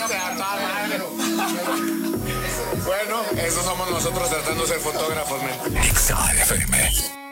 Bueno, eso somos nosotros tratando de ser fotógrafos, men. XFM.